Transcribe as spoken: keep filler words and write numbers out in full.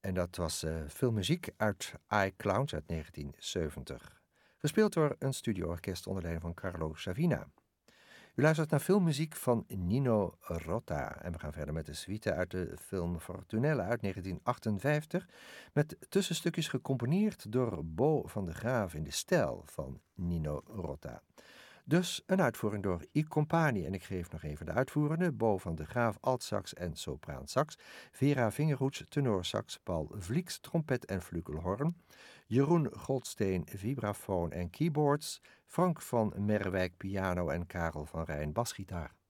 En dat was uh, filmmuziek uit iClowns uit negentien zeventig. Gespeeld door een studioorkest onder leiding van Carlo Savina. U luistert naar filmmuziek van Nino Rota. En we gaan verder met de suite uit de film Fortunella uit negentien achtenvijftig. Met tussenstukjes gecomponeerd door Bo van de Graaf in de stijl van Nino Rota. Dus een uitvoering door I Compagni. En ik geef nog even de uitvoerende. Bo van de Graaf, altsax en sopraansax. Vera Vingerhoets, tenorsax. Paul Vlieks, trompet en flugelhorn. Jeroen Goldsteen, vibrafoon en keyboards. Frank van Merwijk, piano en Karel van Rijn, basgitaar.